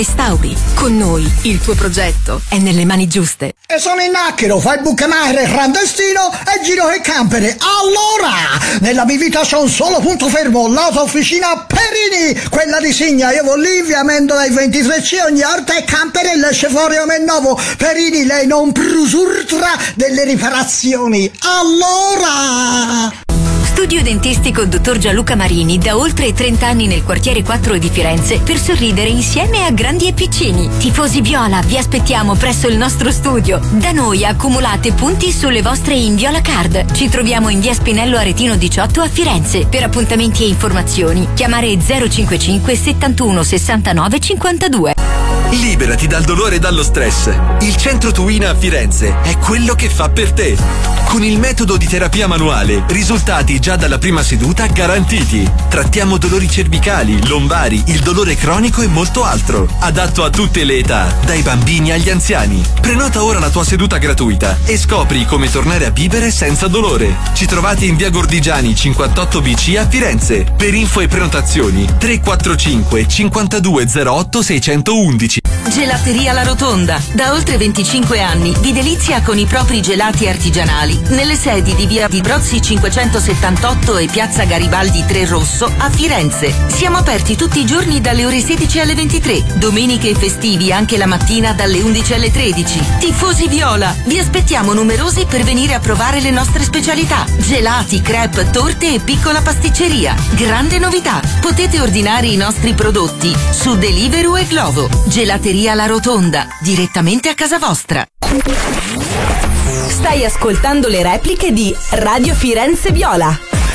Staudi, con noi il tuo progetto è nelle mani giuste. E sono in Acchero, fai il bucamare clandestino e giro e campere. Allora, nella mia vita c'è un solo punto fermo, l'auto-officina Perini, quella di Signa. Io voglio lì, via Mendola ai 23C, ogni orta e campere l'esce fuori a me nuovo. Perini, lei non prusurtra delle riparazioni. Allora... Studio dentistico Dottor Gianluca Marini, da oltre 30 anni nel quartiere 4 di Firenze, per sorridere insieme a grandi e piccini. Tifosi viola, vi aspettiamo presso il nostro studio. Da noi accumulate punti sulle vostre Inviola Card. Ci troviamo in via Spinello Aretino 18 a Firenze. Per appuntamenti e informazioni chiamare 055 71 69 52. Liberati dal dolore e dallo stress. Il Centro Tuina a Firenze è quello che fa per te. Con il metodo di terapia manuale, risultati già dalla prima seduta garantiti. Trattiamo dolori cervicali, lombari, il dolore cronico e molto altro. Adatto a tutte le età, dai bambini agli anziani. Prenota ora la tua seduta gratuita e scopri come tornare a vivere senza dolore. Ci trovate in via Gordigiani 58BC a Firenze. Per info e prenotazioni 345 5208 611. Gelateria La Rotonda. Da oltre 25 anni vi delizia con i propri gelati artigianali nelle sedi di via di Brozzi 578 e piazza Garibaldi 3 Rosso a Firenze. Siamo aperti tutti i giorni dalle ore 16 alle 23, domeniche e festivi anche la mattina dalle 11 alle 13. Tifosi viola, vi aspettiamo numerosi per venire a provare le nostre specialità: gelati, crepe, torte e piccola pasticceria. Grande novità, potete ordinare i nostri prodotti su Deliveroo e Glovo. Gelateria La Rotonda, direttamente a casa vostra. Stai ascoltando le repliche di Radio Firenze Viola.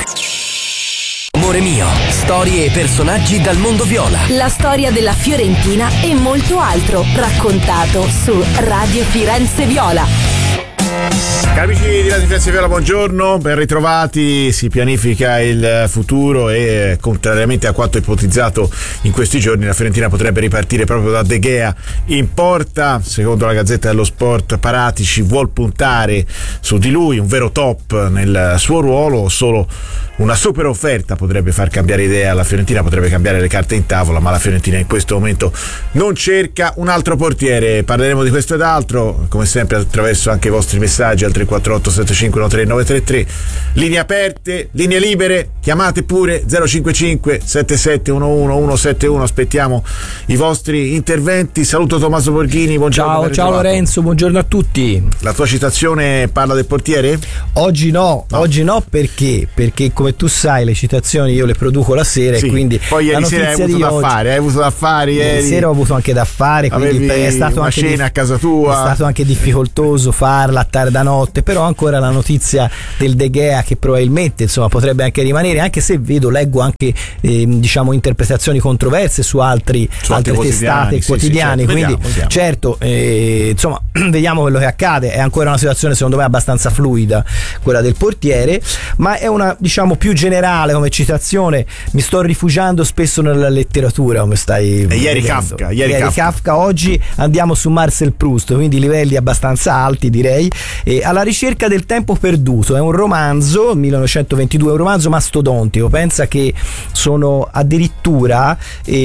Amore mio, storie e personaggi dal mondo viola. La storia della Fiorentina e molto altro, raccontato su Radio Firenze Viola. Cari amici di Radio Firenze Viola, buongiorno, ben ritrovati. Si pianifica il futuro e, contrariamente a quanto ipotizzato in questi giorni, la Fiorentina potrebbe ripartire proprio da De Gea in porta. Secondo la Gazzetta dello Sport, Paratici vuol puntare su di lui, un vero top nel suo ruolo. Solo una super offerta potrebbe far cambiare idea alla Fiorentina, potrebbe cambiare le carte in tavola, ma la Fiorentina in questo momento non cerca un altro portiere. Parleremo di questo ed altro, come sempre, attraverso anche i vostri messaggi al 348 7513 933. Linee aperte, linee libere, chiamate pure 055 7711 171. Aspettiamo i vostri interventi. Saluto Tommaso Borghini, buongiorno. Ciao Lorenzo, buongiorno a tutti. La tua citazione parla del portiere? Oggi no. Perché come tu sai le citazioni io le produco la sera, sì, e quindi poi ieri sera hai avuto da fare, ieri sera ho avuto anche da fare, quindi è stato una anche cena a casa tua, è stato anche difficoltoso farla a tarda notte, però ancora la notizia del De Gea che probabilmente insomma potrebbe anche rimanere, anche se leggo anche diciamo interpretazioni controverse su altre testate quotidiane, sì, certo. Quindi vediamo. Certo, insomma vediamo quello che accade. È ancora una situazione secondo me abbastanza fluida quella del portiere, ma è una, diciamo, più generale come citazione. Mi sto rifugiando spesso nella letteratura, come stai ieri Kafka. Oggi andiamo su Marcel Proust, quindi livelli abbastanza alti, direi. Alla ricerca del tempo perduto è un romanzo 1922, un romanzo mastodontico. Pensa che sono addirittura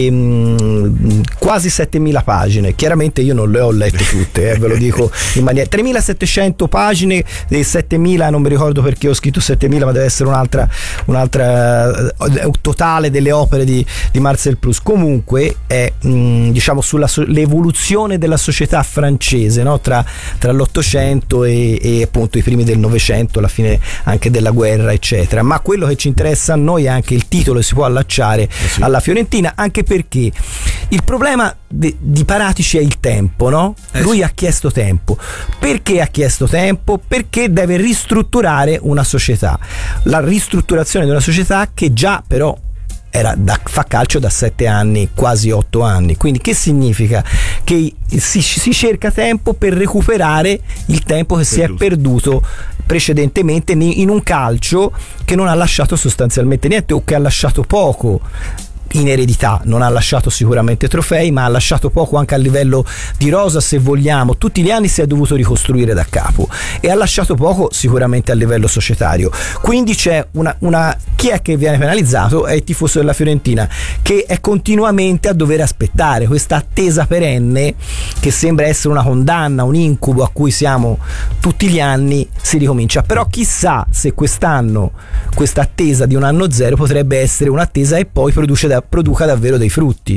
quasi 7000 pagine. Chiaramente io non le ho lette tutte, ve lo dico in maniera 3700 pagine e 7000, non mi ricordo perché ho scritto 7000, ma deve essere un'altra totale delle opere di Marcel Proust. Comunque è diciamo sulla l'evoluzione della società francese, no? tra l'Ottocento e appunto i primi del Novecento, la fine anche della guerra, eccetera. Ma quello che ci interessa a noi è anche il titolo che si può allacciare alla Fiorentina, anche perché il problema di Paratici è il tempo, no? Lui ha chiesto tempo. Perché ha chiesto tempo? Perché deve ristrutturare una società. La ristrutturazione di una società che già però fa calcio da 7 anni, quasi 8 anni. Quindi che significa? Che si cerca tempo per recuperare il tempo che si è perduto precedentemente in un calcio che non ha lasciato sostanzialmente niente, o che ha lasciato poco. in eredità, non ha lasciato sicuramente trofei, ma ha lasciato poco anche a livello di rosa, se vogliamo. Tutti gli anni si è dovuto ricostruire da capo e ha lasciato poco sicuramente a livello societario. Quindi c'è una chi è che viene penalizzato? È il tifoso della Fiorentina, che è continuamente a dover aspettare questa attesa perenne che sembra essere una condanna, un incubo a cui siamo tutti gli anni. Si ricomincia, però chissà se quest'anno questa attesa di un anno zero potrebbe essere un'attesa e poi produca davvero dei frutti,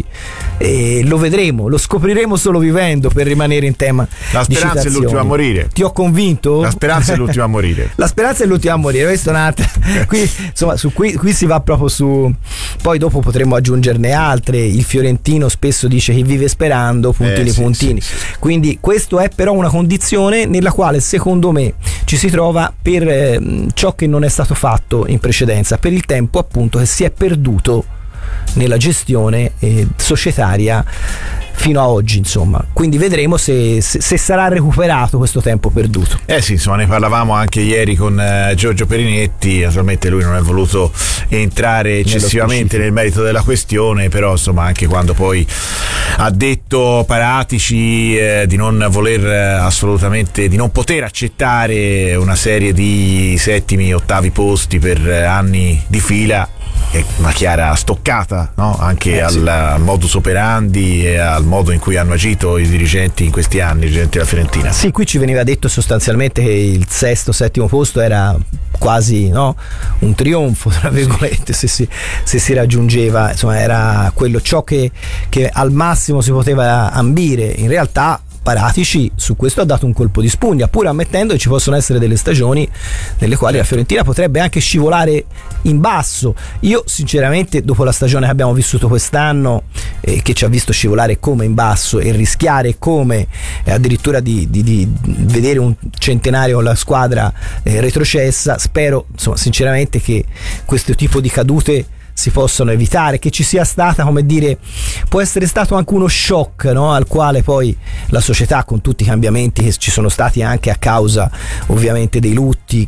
e lo vedremo, lo scopriremo solo vivendo, per rimanere in tema. La speranza è l'ultima a morire. Ti ho convinto? La speranza è l'ultima a morire. La speranza è l'ultima a morire, questa è un'altra. Qui, insomma, qui si va proprio su. Poi dopo potremmo aggiungerne altre. Il fiorentino spesso dice chi vive sperando, puntini puntini. Sì. Quindi questo è però una condizione nella quale secondo me ci si trova per ciò che non è stato fatto in precedenza, per il tempo appunto che si è perduto nella gestione societaria fino a oggi, insomma. Quindi vedremo se sarà recuperato questo tempo perduto. Sì, insomma, ne parlavamo anche ieri con Giorgio Perinetti. Naturalmente lui non è voluto entrare eccessivamente nel merito della questione, però insomma anche quando poi ha detto Paratici di non voler assolutamente, di non poter accettare una serie di settimi, ottavi posti per anni di fila, è una chiara stoccata, no? Anche al modus operandi e al modo in cui hanno agito i dirigenti in questi anni, i dirigenti della Fiorentina. Sì, qui ci veniva detto sostanzialmente che il sesto, settimo posto era quasi, no, un trionfo, tra virgolette, se si raggiungeva, insomma era quello, ciò che al massimo si poteva ambire. In realtà Paratici su questo ha dato un colpo di spugna, pur ammettendo che ci possono essere delle stagioni nelle quali la Fiorentina potrebbe anche scivolare in basso. Io sinceramente, dopo la stagione che abbiamo vissuto quest'anno, che ci ha visto scivolare come in basso e rischiare come addirittura di vedere un centenario con la squadra retrocessa, spero insomma sinceramente che questo tipo di cadute si possano evitare, che ci sia stata, come dire, può essere stato anche uno shock, no? Al quale poi la società, con tutti i cambiamenti che ci sono stati anche a causa ovviamente dei lutti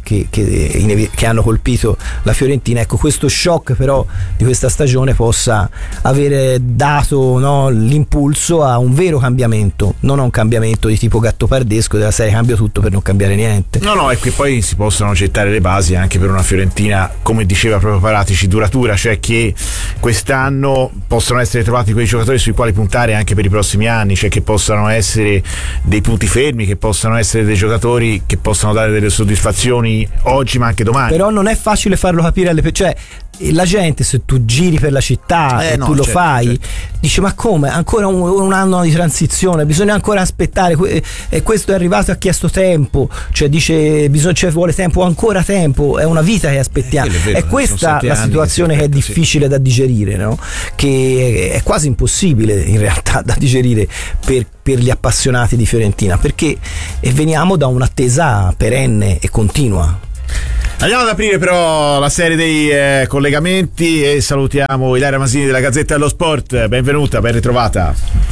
che hanno colpito la Fiorentina, ecco, questo shock però di questa stagione possa avere dato, no, l'impulso a un vero cambiamento, non a un cambiamento di tipo gattopardesco della serie cambio tutto per non cambiare niente. No, e qui poi si possono gettare le basi anche per una Fiorentina, come diceva proprio Paratici, duratura, cioè che quest'anno possono essere trovati quei giocatori sui quali puntare anche per i prossimi anni, cioè che possano essere dei punti fermi, che possano essere dei giocatori che possano dare delle soddisfazioni oggi ma anche domani. Però non è facile farlo capire alle cioè la gente, se tu giri per la città e tu lo fai, dice ma come, ancora un anno di transizione, bisogna ancora aspettare, e questo è arrivato e ha chiesto tempo, cioè dice vuole tempo, ancora tempo, è una vita che aspettiamo, è questa la situazione che è difficile da digerire, no? Che è quasi impossibile in realtà da digerire per gli appassionati di Fiorentina, perché veniamo da un'attesa perenne e continua. Andiamo ad aprire però la serie dei collegamenti e salutiamo Ilaria Masini della Gazzetta dello Sport. Benvenuta, ben ritrovata.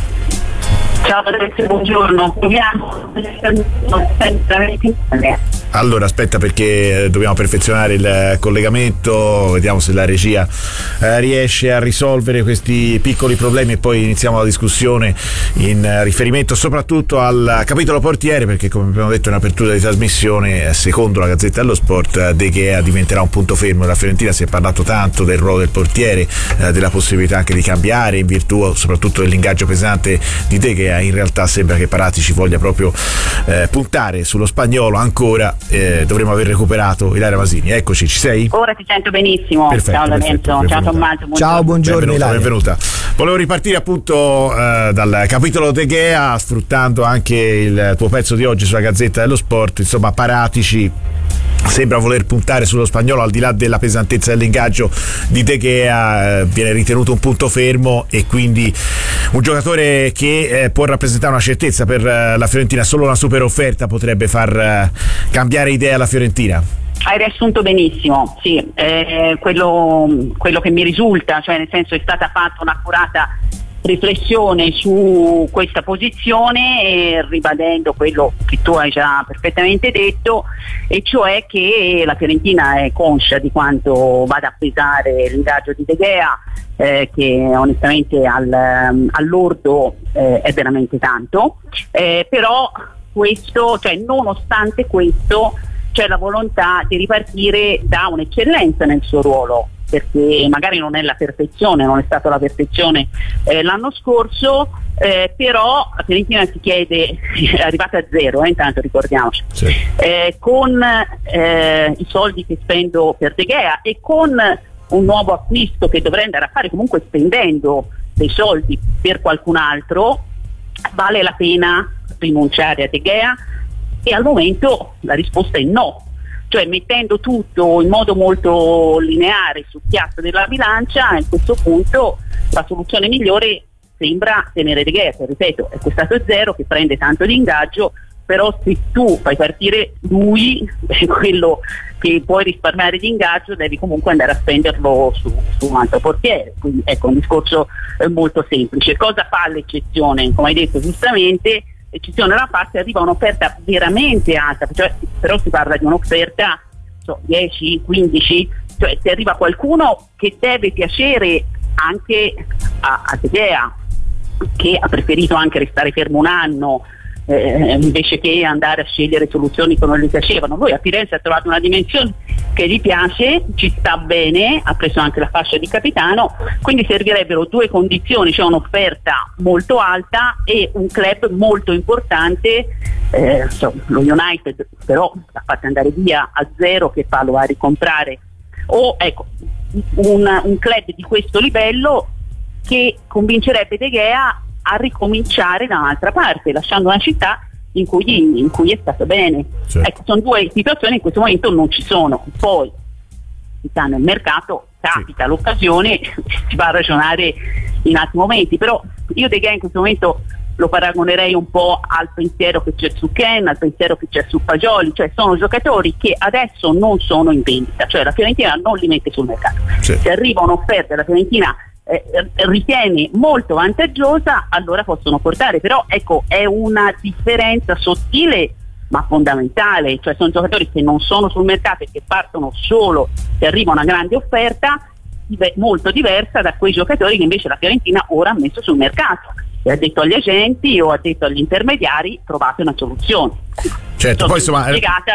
Ciao Patrizio, buongiorno. Allora aspetta, perché dobbiamo perfezionare il collegamento, vediamo se la regia riesce a risolvere questi piccoli problemi e poi iniziamo la discussione in riferimento soprattutto al capitolo portiere, perché come abbiamo detto in apertura di trasmissione, secondo la Gazzetta dello Sport De Gea diventerà un punto fermo della Fiorentina. Si è parlato tanto del ruolo del portiere, della possibilità anche di cambiare in virtù soprattutto dell'ingaggio pesante di De Gea. In realtà sembra che Paratici voglia proprio puntare sullo spagnolo ancora. Dovremmo aver recuperato Ilaria Masini. Eccoci, ci sei? Ora ti sento benissimo. Perfetto, ciao Lorenzo, ciao Tommaso, buongiorno. Ciao, buongiorno. Benvenuta. Volevo ripartire appunto dal capitolo De Gea, sfruttando anche il tuo pezzo di oggi sulla Gazzetta dello Sport. Insomma, Paratici sembra voler puntare sullo spagnolo, al di là della pesantezza dell'ingaggio di De Gea, viene ritenuto un punto fermo e quindi un giocatore che può rappresentare una certezza per la Fiorentina. Solo una super offerta potrebbe far cambiare idea alla Fiorentina. Hai riassunto benissimo, sì, quello che mi risulta, cioè nel senso è stata fatta un'accurata riflessione su questa posizione, ribadendo quello che tu hai già perfettamente detto, e cioè che la Fiorentina è conscia di quanto vada a pesare l'ingaggio di De Gea, che onestamente al lordo è veramente tanto, però questo, cioè nonostante questo, c'è la volontà di ripartire da un'eccellenza nel suo ruolo, perché magari non è la perfezione, non è stata la perfezione l'anno scorso, però la Fiorentina si chiede, è arrivata a zero, intanto ricordiamoci, sì. Con i soldi che spendo per De Gea e con un nuovo acquisto che dovrei andare a fare comunque spendendo dei soldi per qualcun altro, vale la pena rinunciare a De Gea? E al momento la risposta è no. Cioè, mettendo tutto in modo molto lineare sul piatto della bilancia, a questo punto la soluzione migliore sembra tenere De Gea, che ripeto è costato zero, che prende tanto di ingaggio, però se tu fai partire lui, quello che puoi risparmiare di ingaggio devi comunque andare a spenderlo su un altro portiere. Quindi ecco, un discorso molto semplice. Cosa fa l'eccezione? Come hai detto giustamente, l'eccezione la fa se arriva un'offerta veramente alta, cioè, però si parla di un'offerta 10, 15, cioè se arriva qualcuno che deve piacere anche a De Gea, che ha preferito anche restare fermo un anno invece che andare a scegliere soluzioni che non gli piacevano. Lui a Firenze ha trovato una dimensione che gli piace, ci sta bene, ha preso anche la fascia di capitano, quindi servirebbero due condizioni, cioè un'offerta molto alta e un club molto importante, lo United però l'ha fatto andare via a zero, che fa, lo va a ricomprare, o ecco un club di questo livello che convincerebbe De Gea a ricominciare da un'altra parte, lasciando una città in cui è stato bene. Certo. Ecco, sono due situazioni che in questo momento non ci sono. Poi si sta nel mercato, capita l'occasione, si va a ragionare in altri momenti, però io De Gea in questo momento lo paragonerei un po' al pensiero che c'è su Ken, al pensiero che c'è su Fagioli, cioè sono giocatori che adesso non sono in vendita, cioè la Fiorentina non li mette sul mercato. Certo. Se arriva un'offerta e la Fiorentina ritiene molto vantaggiosa, allora possono portare, però ecco, è una differenza sottile ma fondamentale, cioè sono giocatori che non sono sul mercato e che partono solo se arriva una grande offerta, molto diversa da quei giocatori che invece la Fiorentina ora ha messo sul mercato e ha detto agli agenti o ha detto agli intermediari: trovate una soluzione. Certo, poi insomma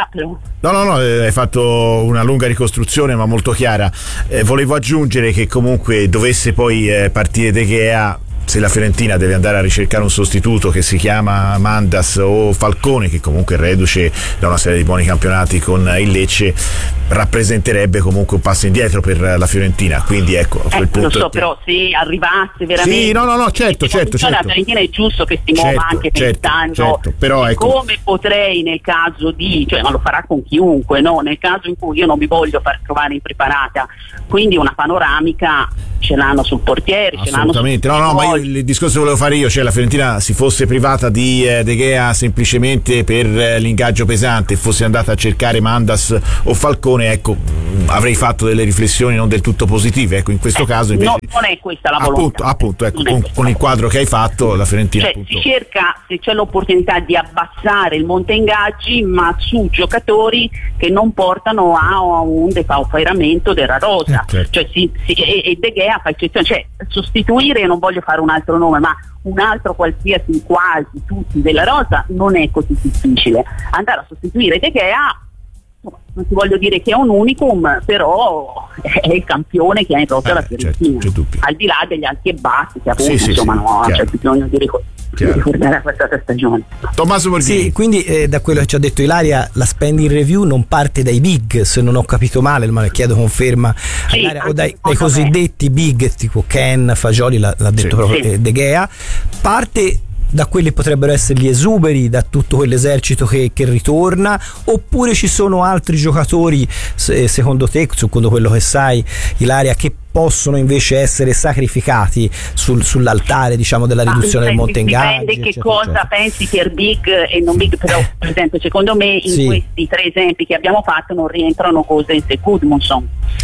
no, hai fatto una lunga ricostruzione ma molto chiara. Volevo aggiungere che comunque dovesse poi partire De Gea, se la Fiorentina deve andare a ricercare un sostituto che si chiama Mandas o Falcone, che comunque è reduce da una serie di buoni campionati con il Lecce, rappresenterebbe comunque un passo indietro per la Fiorentina, quindi ecco, a quel punto lo so, però se arrivasse veramente certo la Fiorentina è giusto che si muova anche pensando però ecco, come potrei nel caso di, cioè, ma lo farà con chiunque, no? Nel caso in cui io non mi voglio far trovare impreparata, quindi una panoramica ce l'hanno sul portiere, assolutamente, ce l'hanno ma io il discorso che volevo fare io, cioè la Fiorentina si fosse privata di De Gea semplicemente per l'ingaggio pesante e fosse andata a cercare Mandas o Falcone, ecco, avrei fatto delle riflessioni non del tutto positive, ecco, in questo caso invece non è questa la volontà, appunto ecco, con il quadro che hai fatto la Fiorentina, cioè, si cerca, se c'è l'opportunità, di abbassare il monte ingaggi ma su giocatori che non portano a un depauperamento della rosa, certo. Cioè e De Gea fa eccezione, cioè sostituire, non voglio fare un altro nome, ma un altro qualsiasi, quasi tutti della rosa, non è così difficile. Andare a sostituire De Gea, non ti voglio dire che è un unicum, però è il campione che ha in rosa la Fiorentina, certo, al di là degli alti e bassi che ha avuto, insomma, no, c'è bisogno di ricordare questa stagione. Tommaso Borghini. Sì, quindi da quello che ci ha detto Ilaria, la spending review non parte dai big, se non ho capito male, ma le chiedo conferma, Ilaria, o dai cosiddetti big tipo Ken, Fagioli, l'ha detto proprio De Gea, parte da quelli potrebbero essere gli esuberi, da tutto quell'esercito che ritorna, oppure ci sono altri giocatori, secondo te, secondo quello che sai Ilaria, che possono invece essere sacrificati sull'altare, diciamo, della riduzione del monte ingaggi? Dipende che cosa pensi per big e non big, però per esempio secondo me in questi tre esempi che abbiamo fatto non rientrano Gosens e Gudmundsson,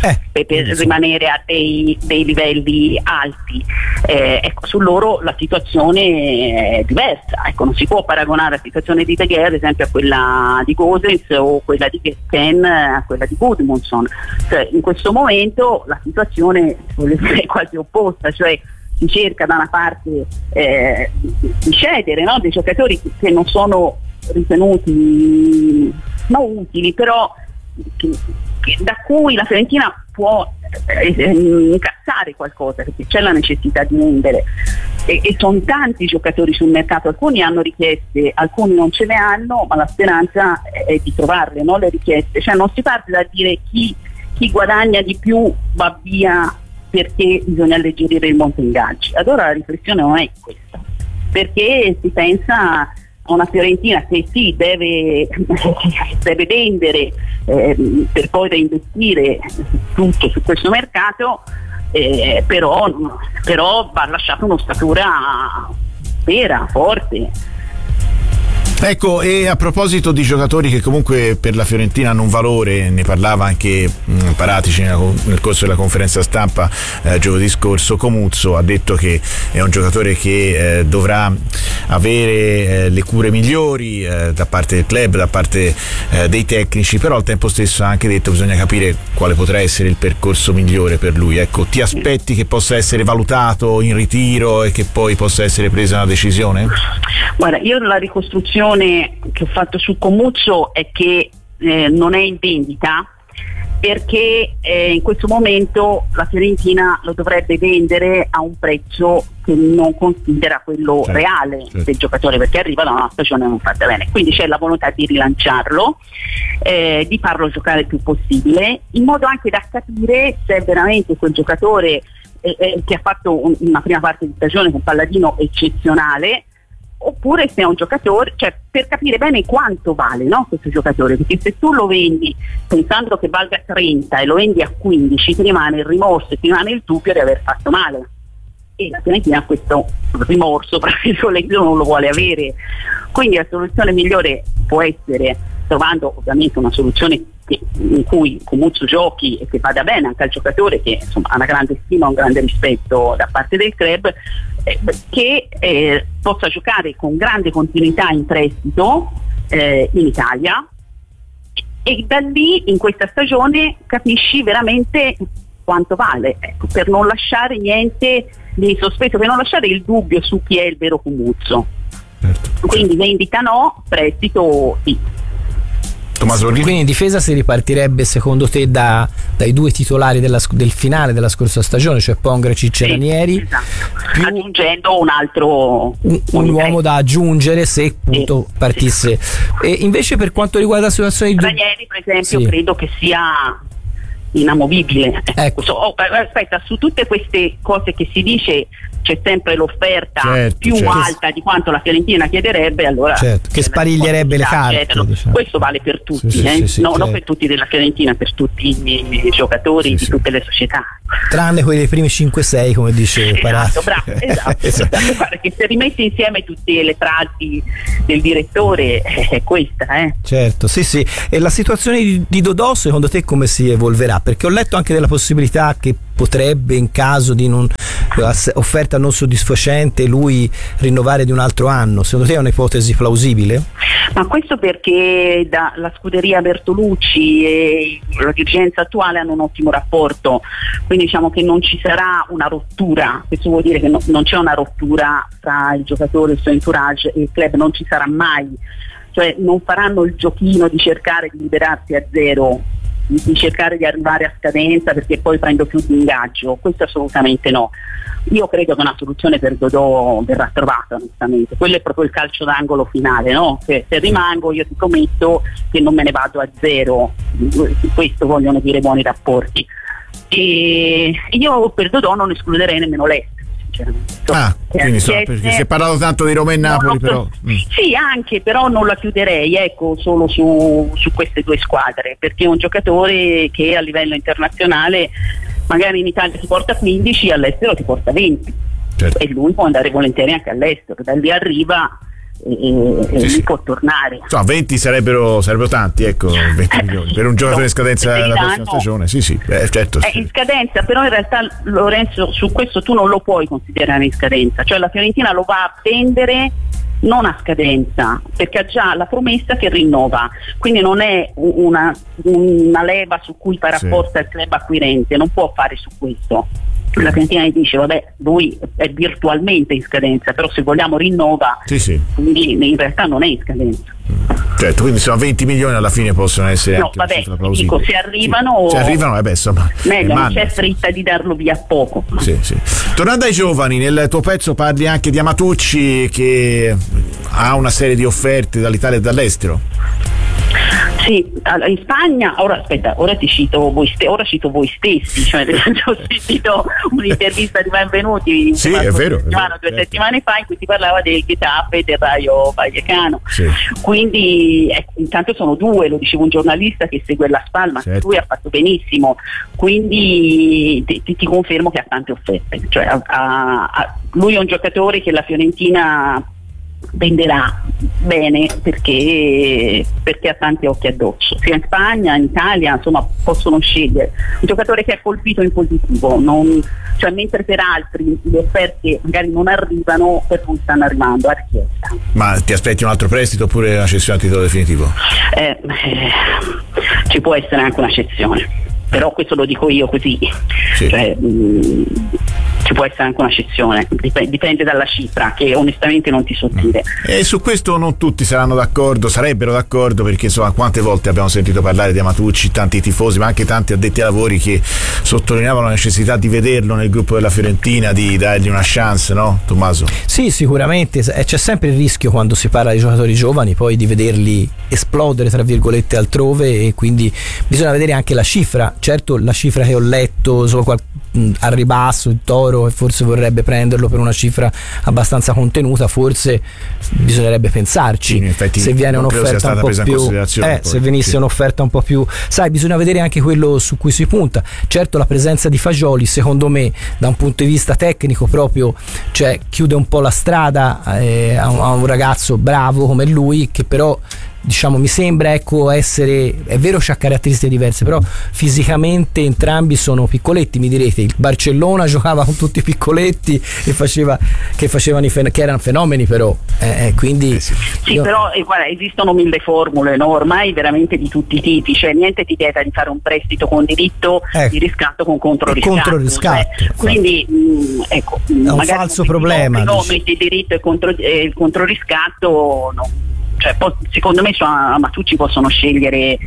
per rimanere a dei livelli alti. Ecco, su loro la situazione è diversa, ecco, non si può paragonare la situazione di De Gea ad esempio a quella di Gosens o quella di Ken a quella di Gudmundsson. Cioè, in questo momento la situazione è quasi opposta, cioè si cerca da una parte di cedere, no? Dei giocatori che non sono ritenuti non utili, però da cui la Fiorentina può incassare qualcosa, perché c'è la necessità di vendere e sono tanti giocatori sul mercato, alcuni hanno richieste, alcuni non ce le hanno, ma la speranza è di trovarle, no? Le richieste, cioè non si parte da dire chi guadagna di più va via perché bisogna alleggerire il monte ingaggi. Allora la riflessione non è questa, perché si pensa a una Fiorentina che sì deve vendere per poi reinvestire tutto su questo mercato, però va lasciata un'ossatura vera, forte. Ecco, e a proposito di giocatori che comunque per la Fiorentina hanno un valore, ne parlava anche Paratici nel corso della conferenza stampa giovedì scorso. Comuzzo ha detto che è un giocatore che dovrà avere le cure migliori da parte del club, da parte dei tecnici, però al tempo stesso ha anche detto che bisogna capire quale potrà essere il percorso migliore per lui. Ecco, ti aspetti che possa essere valutato in ritiro e che poi possa essere presa una decisione? Guarda, io la ricostruzione che ho fatto su Comuzzo è che non è in vendita, perché in questo momento la Fiorentina lo dovrebbe vendere a un prezzo che non considera quello reale del giocatore, perché arriva da una stagione non fatta bene, quindi c'è la volontà di rilanciarlo, di farlo giocare il più possibile, in modo anche da capire se è veramente quel giocatore che ha fatto una prima parte di stagione con Palladino eccezionale, oppure se è un giocatore, cioè per capire bene quanto vale, no, questo giocatore, perché se tu lo vendi pensando che valga 30 e lo vendi a 15 ti rimane il rimorso e ti rimane il dubbio di aver fatto male, e la Fiorentina questo rimorso non lo vuole avere, quindi la soluzione migliore può essere, trovando ovviamente una soluzione in cui Comuzzo giochi e che vada bene anche al giocatore, che insomma ha una grande stima, un grande rispetto da parte del club, che possa giocare con grande continuità in prestito in Italia, e da lì in questa stagione capisci veramente quanto vale, ecco, per non lasciare niente di sospetto, per non lasciare il dubbio su chi è il vero Comuzzo. Quindi vendita no, prestito sì. Quindi in difesa si ripartirebbe secondo te dai due titolari del finale della scorsa stagione, cioè Pongracic e Ranieri, esatto, aggiungendo un altro un uomo da aggiungere se appunto partisse. E invece per quanto riguarda la situazione di Ranieri per esempio credo che sia inamovibile, ecco. Aspetta, su tutte queste cose che si dice c'è sempre l'offerta più alta di quanto la Fiorentina chiederebbe, allora che spariglierebbe le carte, diciamo. Questo vale per tutti, non per tutti della Fiorentina, per tutti i giocatori di tutte le società, tranne quelli dei primi 5-6 come dice Paratici. Esatto. Guarda che se rimetti insieme tutte le frasi del direttore è questa, certo, sì. E la situazione di Dodò secondo te come si evolverà? Perché ho letto anche della possibilità che potrebbe, in caso di offerta non soddisfacente, lui rinnovare di un altro anno. Secondo te è un'ipotesi plausibile? Ma questo perché la scuderia Bertolucci e la dirigenza attuale hanno un ottimo rapporto, quindi diciamo che non ci sarà una rottura. Questo vuol dire che non c'è una rottura tra il giocatore, il suo entourage e il club, non ci sarà mai, cioè non faranno il giochino di cercare di liberarsi a zero, di cercare di arrivare a scadenza perché poi prendo più di ingaggio, questo assolutamente no. Io credo che una soluzione per Dodò verrà trovata, onestamente. Quello è proprio il calcio d'angolo finale, no? Se rimango io ti prometto che non me ne vado a zero, questo vogliono dire buoni rapporti, e io per Dodò non escluderei nemmeno l'Est. Quindi perché si è parlato tanto di Roma e Napoli, però sì, anche, però non la chiuderei, ecco, solo su queste due squadre, perché è un giocatore che a livello internazionale magari in Italia ti porta 15, all'estero ti porta 20, e lui può andare volentieri anche all'estero, da lì arriva sì. Può tornare. 20 sarebbero tanti, ecco, 20 milioni per un giocatore in scadenza la prossima stagione. Sì, certo. È in scadenza, però in realtà, Lorenzo, su questo tu non lo puoi considerare in scadenza, cioè la Fiorentina lo va a vendere non a scadenza, perché ha già la promessa che rinnova, quindi non è una leva su cui fa rapporto il club acquirente, non può fare su questo. La Fiorentina gli dice vabbè, lui è virtualmente in scadenza, però se vogliamo rinnova, quindi in realtà non è in scadenza. Certo, quindi sono 20 milioni alla fine possono essere anche una cifra plausibile. Dico, se arrivano, insomma, meglio, non c'è fretta di darlo via a poco. Sì. Tornando ai giovani, nel tuo pezzo parli anche di Amatucci, che ha una serie di offerte dall'Italia e dall'estero. Sì, in Spagna, ora ti cito voi stessi, cioè ho sentito un'intervista di Benvenuti è vero, 2 settimane fa, in cui si parlava del Getafe e del Rayo Vallecano. Quindi intanto sono 2, lo diceva un giornalista che segue la Spalma, lui ha fatto benissimo, quindi ti confermo che ha tante offerte, cioè lui è un giocatore che la Fiorentina venderà bene perché ha tanti occhi addosso, sia in Spagna, in Italia, insomma possono scegliere un giocatore che ha colpito in positivo, cioè mentre per altri le offerte magari non arrivano, per lui stanno arrivando a richiesta. Ma ti aspetti un altro prestito oppure una cessione a titolo definitivo? Ci può essere anche una cessione, però questo lo dico io così, cioè, ci può essere anche una cessione, dipende dalla cifra, che onestamente non ti so dire. E su questo non tutti sarebbero d'accordo, perché insomma quante volte abbiamo sentito parlare di Amatucci, tanti tifosi ma anche tanti addetti ai lavori che sottolineavano la necessità di vederlo nel gruppo della Fiorentina, di dargli una chance, no Tommaso? Sì, sicuramente c'è sempre il rischio quando si parla di giocatori giovani poi di vederli esplodere tra virgolette altrove, e quindi bisogna vedere anche la cifra. Certo, la cifra che ho letto al ribasso, il Toro, e forse vorrebbe prenderlo per una cifra abbastanza contenuta, forse bisognerebbe pensarci, in effetti, se viene un'offerta un po' più se venisse un'offerta un po' più, bisogna vedere anche quello su cui si punta. Certo, la presenza di Fagioli secondo me da un punto di vista tecnico proprio, cioè, chiude un po' la strada a un ragazzo bravo come lui, che però diciamo mi sembra essere, è vero, c'ha caratteristiche diverse, però fisicamente entrambi sono piccoletti. Mi direte, il Barcellona giocava con tutti i piccoletti che erano fenomeni, però quindi però guarda, esistono 1000 formule, no? Ormai veramente di tutti i tipi, cioè niente ti vieta di fare un prestito con diritto di riscatto con controriscatto, quindi ecco, è un falso problema, metti il diritto e il controriscatto, no. Cioè, secondo me su Amatucci possono scegliere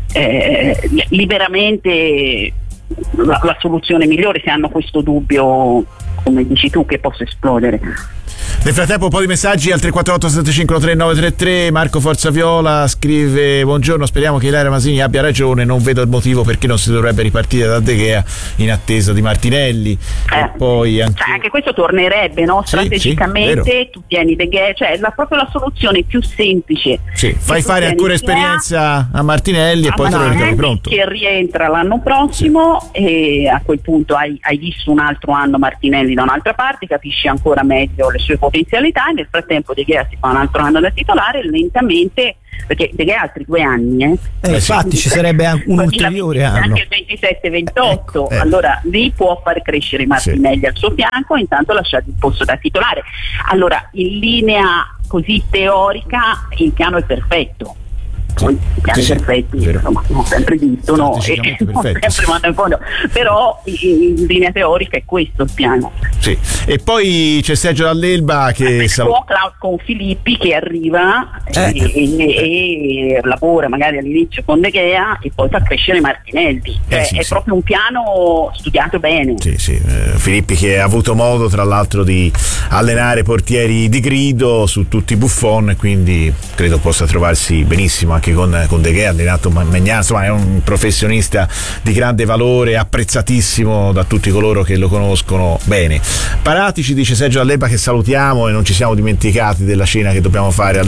liberamente la soluzione migliore, se hanno questo dubbio, come dici tu, che possa esplodere. Nel frattempo un po' di messaggi al 348-753-933. Marco Forzaviola scrive: buongiorno, speriamo che Ilaria Masini abbia ragione, non vedo il motivo perché non si dovrebbe ripartire da De Gea in attesa di Martinelli. E poi anche questo tornerebbe, no? Strategicamente tu tieni De Gea, cioè proprio la soluzione più semplice. Fai fare ancora esperienza a Martinelli e poi te lo ritrovi pronto, che rientra l'anno prossimo, e a quel punto hai visto un altro anno Martinelli da un'altra parte, capisci ancora meglio le sue potenzialità, e nel frattempo De Gea si fa un altro anno da titolare lentamente, perché De Gea ha altri 2 anni infatti ci sarebbe anche un ulteriore anno, anche il 27-28 allora lì può far crescere Martinelli al suo fianco e intanto lasciare il posto da titolare. Allora, in linea così teorica il piano è perfetto, i piani perfetti insomma non sempre esistono e non sempre vanno in fondo, però in linea teorica è questo il piano. E poi c'è Sergio Dall'Elba che con Filippi che arriva e lavora magari all'inizio con De Gea e poi fa crescere Martinelli, è proprio un piano studiato bene. Filippi che ha avuto modo tra l'altro di allenare portieri di grido su tutti i Buffon, quindi credo possa trovarsi benissimo anche con De Gea, allenato Maignan, insomma è un professionista di grande valore, apprezzatissimo da tutti coloro che lo conoscono bene. Paratici, dice Sergio All'Elba, che salutiamo e non ci siamo dimenticati della cena che dobbiamo fare all'Elba,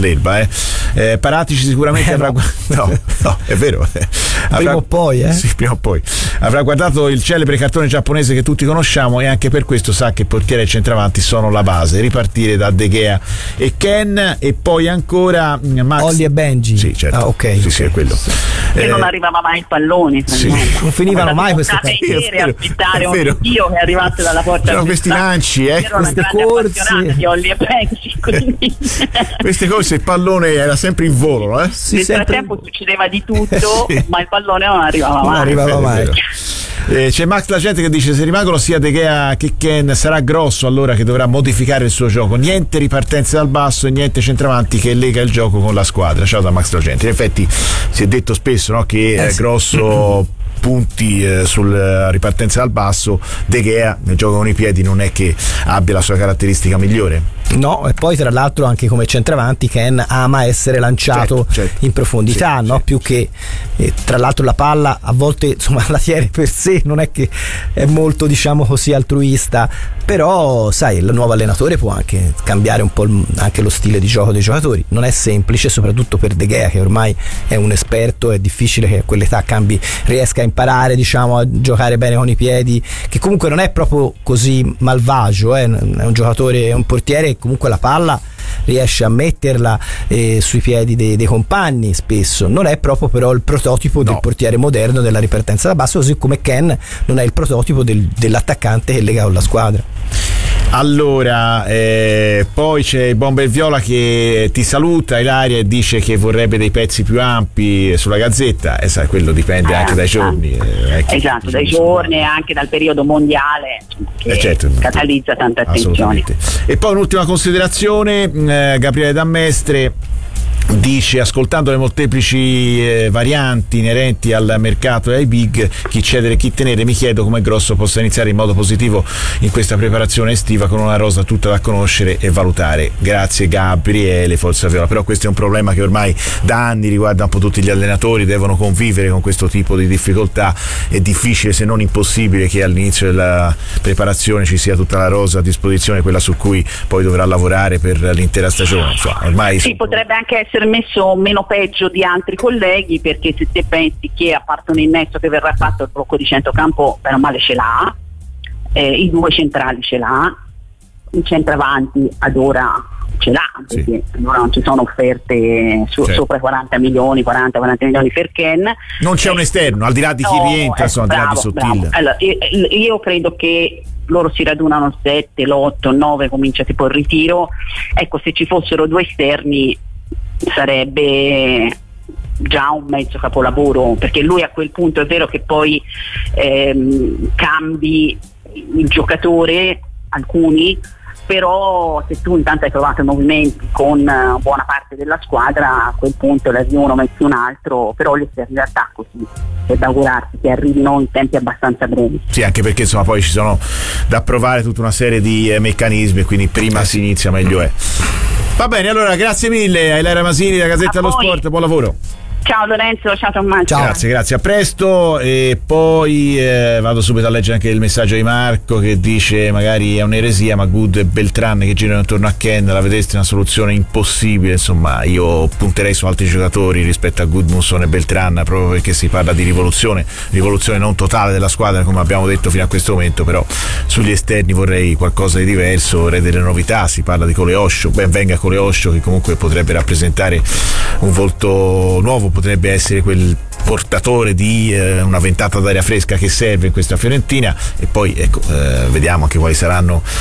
Paratici sicuramente avrà no, è vero, prima o poi sì, prima o poi avrà guardato il celebre cartone giapponese che tutti conosciamo, e anche per questo sa che portiere e centravanti sono la base. Ripartire da De Gea e Ken, e poi ancora Max Ollie e Benji. Sì, certo. Ok. Sì, è quello. E non arrivava mai il pallone, sì. Non finivano mai queste cose. Aspettare un dio che arrivasse dalla porta. C'erano questi lanci, queste corse di Ollie e Benji, quindi queste cose, il pallone era sempre in volo, nel frattempo succedeva di tutto, sì. Ma il pallone non arrivava mai. C'è Max La Gente che dice: se rimangono sia De Gea che Ken, sarà Grosso allora che dovrà modificare il suo gioco. Niente ripartenze dal basso e niente centravanti che lega il gioco con la squadra. Ciao da Max La Gente. In effetti si è detto spesso, no, che sì. Grosso punti sulla ripartenza dal basso. De Gea nel gioco con i piedi non è che abbia la sua caratteristica migliore. No, e poi tra l'altro anche come centravanti Ken ama essere lanciato certo. In profondità, sì, no? Sì. Più che tra l'altro la palla a volte, insomma, la tiene per sé, non è che è molto, diciamo così, altruista, però sai, il nuovo allenatore può anche cambiare un po' anche lo stile di gioco dei giocatori. Non è semplice, soprattutto per De Gea che ormai è un esperto, è difficile che a quell'età riesca a imparare, diciamo, a giocare bene con i piedi, che comunque non è proprio così malvagio, è un giocatore, è un portiere, comunque la palla riesce a metterla sui piedi dei compagni spesso. Non è proprio però il prototipo del portiere moderno della ripartenza da basso, così come Ken non è il prototipo dell'attaccante che lega con la squadra. Allora, poi c'è Bomber Viola che ti saluta, Ilaria, e dice che vorrebbe dei pezzi più ampi sulla Gazzetta, e sai, quello dipende anche dai giorni. Esatto, dai giorni e anche dal periodo mondiale che certo, catalizza tanta attenzione. E poi un'ultima considerazione, Gabriele Dammestre dice: ascoltando le molteplici varianti inerenti al mercato e ai big, chi cedere e chi tenere, mi chiedo come Grosso possa iniziare in modo positivo in questa preparazione estiva con una rosa tutta da conoscere e valutare. Grazie Gabriele, Forza Viola. Però questo è un problema che ormai da anni riguarda un po' tutti gli allenatori, devono convivere con questo tipo di difficoltà. È difficile, se non impossibile, che all'inizio della preparazione ci sia tutta la rosa a disposizione, quella su cui poi dovrà lavorare per l'intera stagione. Ormai sì, potrebbe anche essere messo meno peggio di altri colleghi, perché se te pensi che a parte un innesto che verrà fatto, il blocco di centrocampo bene o male ce l'ha, i due centrali ce l'ha, i centravanti ad ora ce l'ha, perché allora non ci sono offerte sopra i 40 milioni per Ken. Non c'è un esterno, al di là di chi rientra, al di là di Sottile. Allora, io credo che loro si radunano al 7, l'8, 9, comincia tipo il ritiro. Ecco, se ci fossero due esterni sarebbe già un mezzo capolavoro, perché lui a quel punto è vero che poi cambi il giocatore, alcuni, però se tu intanto hai trovato movimenti con buona parte della squadra, a quel punto levi uno, metti un altro, però gli esterni d'attacco sì, è da augurarsi che arrivino in tempi abbastanza brevi. Sì, anche perché insomma poi ci sono da provare tutta una serie di meccanismi, quindi prima si inizia meglio è. Va bene, allora grazie mille a Ilaria Masini da Gazzetta dello Sport, buon lavoro. Ciao Lorenzo, ciao Tommaso. Grazie, a presto. E poi vado subito a leggere anche il messaggio di Marco che dice: magari è un'eresia, ma Good e Beltran che girano intorno a Ken, la vedreste una soluzione impossibile. Insomma, io punterei su altri giocatori rispetto a Gudmundsson e Beltran, proprio perché si parla di rivoluzione non totale della squadra, come abbiamo detto fino a questo momento, però sugli esterni vorrei qualcosa di diverso, vorrei delle novità. Si parla di Coleoscio, ben venga Coleoscio, che comunque potrebbe rappresentare un volto nuovo, potrebbe essere quel portatore di una ventata d'aria fresca che serve in questa Fiorentina. E poi ecco, vediamo anche quali saranno